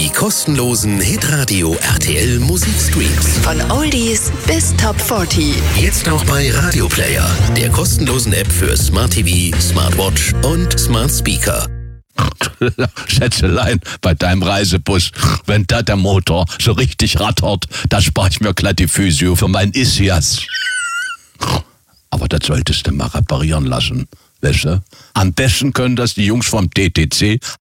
Die kostenlosen Hitradio RTL Musikstreams. Von Oldies bis Top 40. Jetzt auch bei Radio Player, der kostenlosen App für Smart TV, Smartwatch und Smart Speaker. Schätzelein, bei deinem Reisebus, wenn da der Motor so richtig rattert, da spare ich mir glatt die Physio für mein Ischias. Aber das solltest du mal reparieren lassen, weißt du? Am besten können das die Jungs vom DTC